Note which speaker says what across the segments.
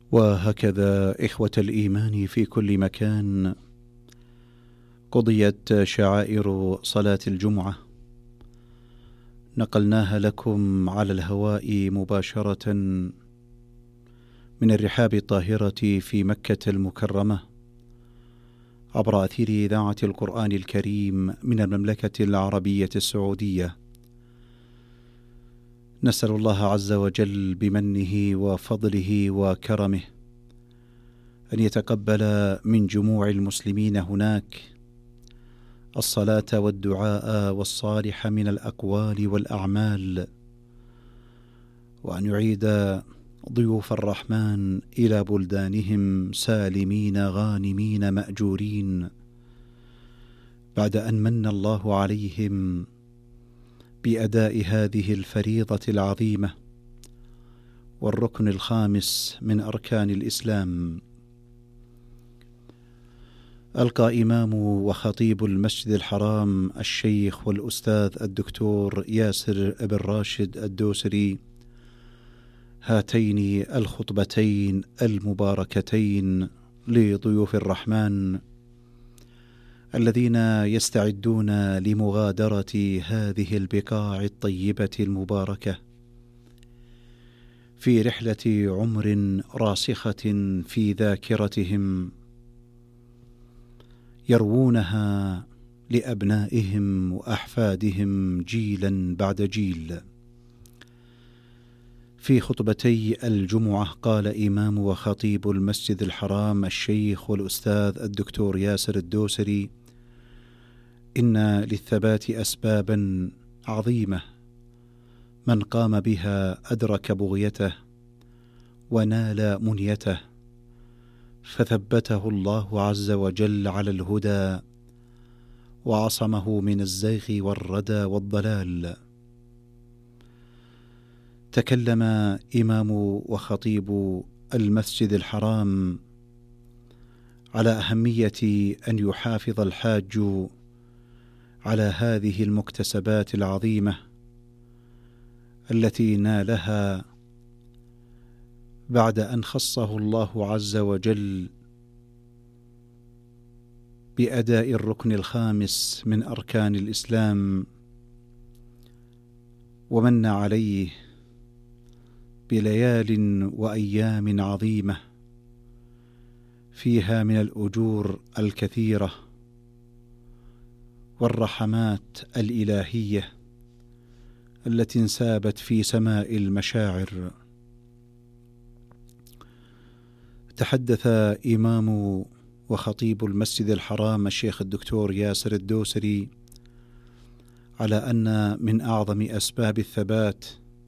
Speaker 1: وهكذا إخوة الإيمان في كل مكان قضيت شعائر صلاة الجمعة، نقلناها لكم على الهواء مباشرة من الرحاب الطاهرة في مكة المكرمة عبر أثير إذاعة القرآن الكريم من المملكة العربية السعودية. نسأل الله عز وجل بمنه وفضله وكرمه أن يتقبل من جموع المسلمين هناك الصلاة والدعاء والصالح من الأقوال والأعمال، وأن يعيد ضيوف الرحمن إلى بلدانهم سالمين غانمين مأجورين بعد أن من الله عليهم بأداء هذه الفريضة العظيمة والركن الخامس من أركان الإسلام. ألقى إمام وخطيب المسجد الحرام الشيخ والأستاذ الدكتور ياسر بن راشد الدوسري هاتين الخطبتين المباركتين لضيوف الرحمن الذين يستعدون لمغادرة هذه البقاع الطيبة المباركة في رحلة عمر راسخة في ذاكرتهم يروونها لأبنائهم وأحفادهم جيلا بعد جيل. في خطبتي الجمعة قال إمام وخطيب المسجد الحرام الشيخ والأستاذ الدكتور ياسر الدوسري: إن للثبات أسبابا عظيمة، من قام بها أدرك بغيته ونال منيته، فثبته الله عز وجل على الهدى وعصمه من الزيغ والردى والضلال. تكلم إمام وخطيب المسجد الحرام على أهمية أن يحافظ الحاج على هذه المكتسبات العظيمة التي نالها بعد أن خصه الله عز وجل بأداء الركن الخامس من أركان الإسلام، ومن عليه بليال وأيام عظيمة فيها من الأجور الكثيرة والرحمات الإلهية التي انسابت في سماء المشاعر. تحدث إمام وخطيب المسجد الحرام الشيخ الدكتور ياسر الدوسري على أن من أعظم أسباب الثبات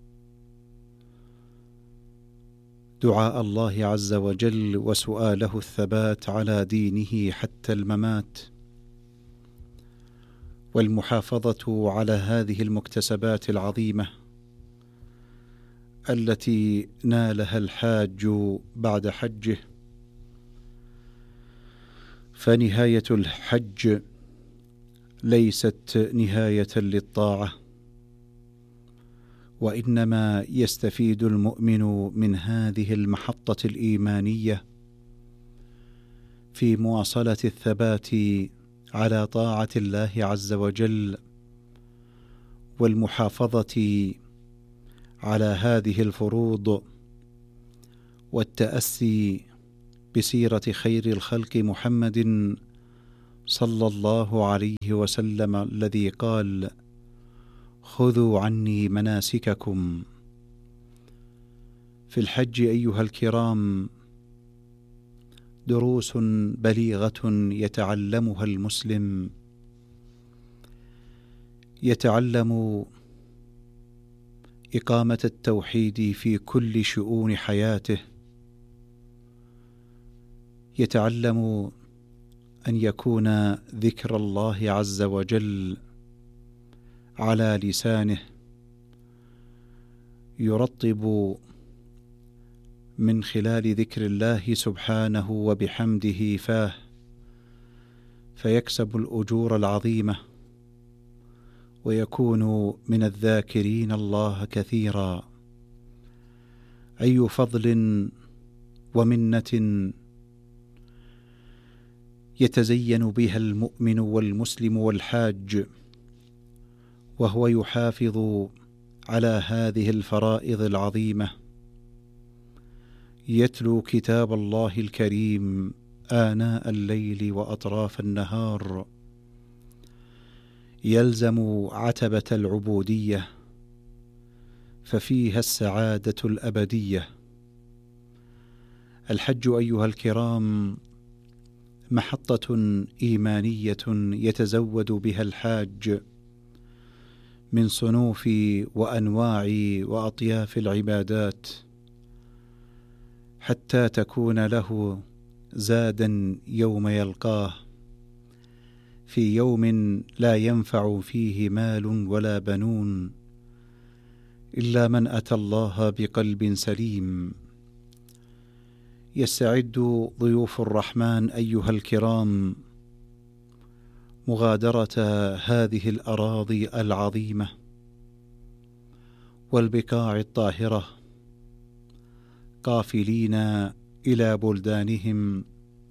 Speaker 1: دعاء الله عز وجل وسؤاله الثبات على دينه حتى الممات، والمحافظة على هذه المكتسبات العظيمة التي نالها الحاج بعد حجه. فنهاية الحج ليست نهاية للطاعة، وإنما يستفيد المؤمن من هذه المحطة الإيمانية في مواصلة الثبات على طاعة الله عز وجل والمحافظة على هذه الفروض والتأسي بسيرة خير الخلق محمد صلى الله عليه وسلم الذي قال: خذوا عني مناسككم. في الحج أيها الكرام دروس بليغة يتعلمها المسلم، يتعلم إقامة التوحيد في كل شؤون حياته، يتعلم أن يكون ذكر الله عز وجل على لسانه، يرطب من خلال ذكر الله سبحانه وبحمده فاه، فيكسب الأجور العظيمة ويكون من الذاكرين الله كثيرا. أي فضل ومنة يتزين بها المؤمن والمسلم والحاج، وهو يحافظ على هذه الفرائض العظيمة، يتلو كتاب الله الكريم آناء الليل وأطراف النهار، يلزم عتبة العبودية، ففيها السعادة الأبدية. الحج أيها الكرام محطة إيمانية يتزود بها الحاج من صنوف وأنواع وأطياف العبادات، حتى تكون له زادا يوم يلقاه، في يوم لا ينفع فيه مال ولا بنون إلا من أتى الله بقلب سليم. يستعد ضيوف الرحمن أيها الكرام مغادرة هذه الأراضي العظيمة والبقاع الطاهرة، قافلين إلى بلدانهم،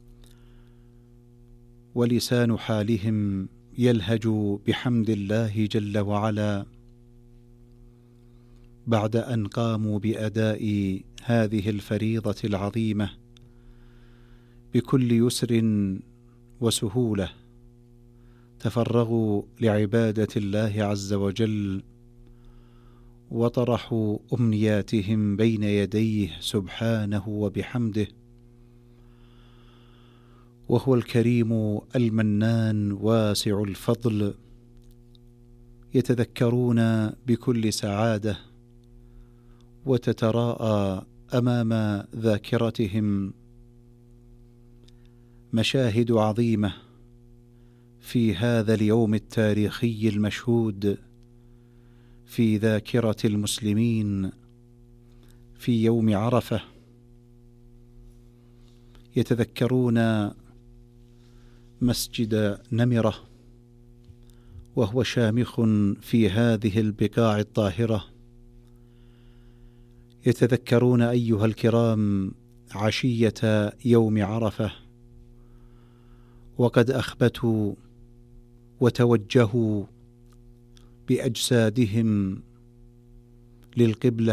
Speaker 1: ولسان حالهم يلهج بحمد الله جل وعلا بعد أن قاموا بأداء هذه الفريضة العظيمة بكل يسر وسهولة. تفرغوا لعبادة الله عز وجل وطرحوا أمنياتهم بين يديه سبحانه وبحمده، وهو الكريم المنان واسع الفضل. يتذكرون بكل سعادة وتتراءى أمام ذاكرتهم مشاهد عظيمة في هذا اليوم التاريخي المشهود في ذاكرة المسلمين، في يوم عرفة. يتذكرون مسجد نمرة وهو شامخ في هذه البقاع الطاهرة. يتذكرون أيها الكرام عشية يوم عرفة وقد أخبتوا وتوجهوا بأجسادهم للقبلة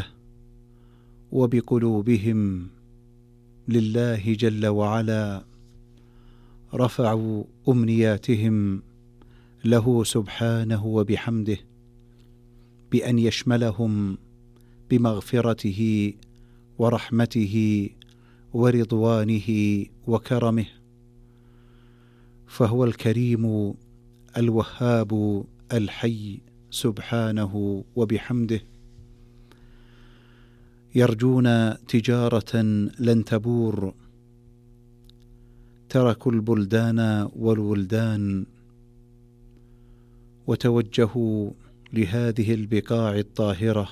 Speaker 1: وبقلوبهم لله جل وعلا، رفعوا أمنياتهم له سبحانه وبحمده بأن يشملهم بمغفرته ورحمته ورضوانه وكرمه، فهو الكريم الوهاب الحي سبحانه وبحمده. يرجون تجارة لن تبور، تركوا البلدان والولدان وتوجهوا لهذه البقاع الطاهرة.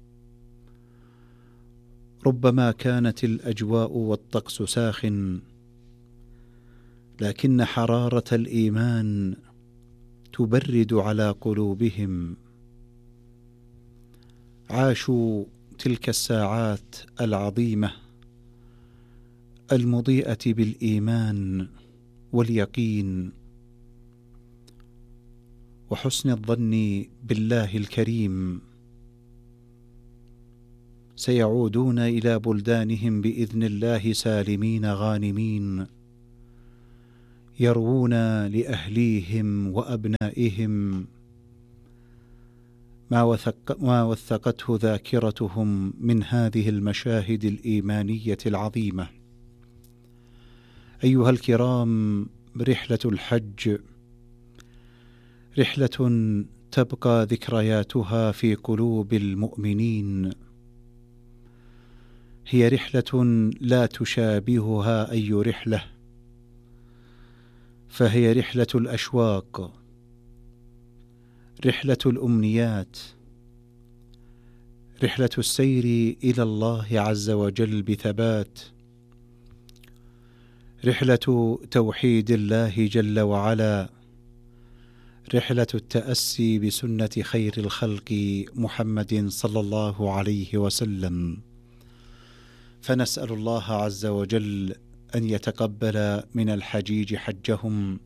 Speaker 1: ربما كانت الأجواء والطقس ساخن، لكن حرارة الإيمان تبرد على قلوبهم. عاشوا تلك الساعات العظيمة المضيئة بالإيمان واليقين وحسن الظن بالله الكريم. سيعودون إلى بلدانهم بإذن الله سالمين غانمين، يروون لأهليهم وأبنائهم ما وثقته ذاكرتهم من هذه المشاهد الإيمانية العظيمة. أيها الكرام، رحلة الحج رحلة تبقى ذكرياتها في قلوب المؤمنين، هي رحلة لا تشابهها أي رحلة، فهي رحلة الأشواق، رحلة الأمنيات، رحلة السير إلى الله عز وجل بثبات، رحلة توحيد الله جل وعلا، رحلة التأسي بسنة خير الخلق محمد صلى الله عليه وسلم. فنسأل الله عز وجل أن يتقبل من الحجيج حجهم،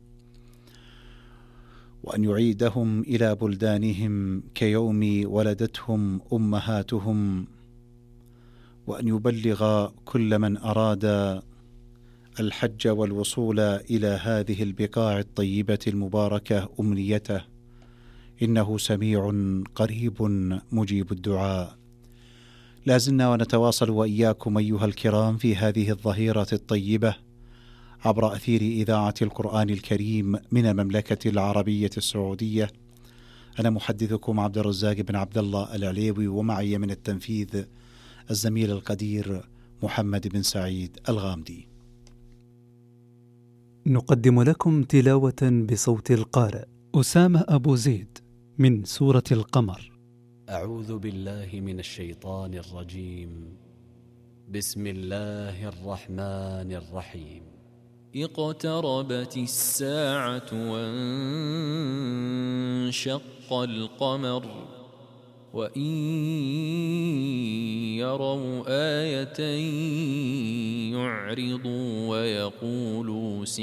Speaker 1: وأن يعيدهم إلى بلدانهم كيوم ولدتهم أمهاتهم، وأن يبلغ كل من أراد الحج والوصول إلى هذه البقاع الطيبة المباركة أمنيته، إنه سميع قريب مجيب الدعاء. لازلنا ونتواصل وإياكم أيها الكرام في هذه الظهيرة الطيبة عبر أثير إذاعة القرآن الكريم من المملكة العربية السعودية. أنا محدثكم عبد الرزاق بن عبد الله العليوي، ومعي من التنفيذ الزميل القدير محمد بن سعيد الغامدي.
Speaker 2: نقدم لكم تلاوة بصوت القارئ أسامة أبو زيد من سورة القمر.
Speaker 3: أعوذ بالله من الشيطان الرجيم. بسم الله الرحمن الرحيم. اقتربت الساعة وانشق القمر وإن يروا آية يعرضوا ويقولوا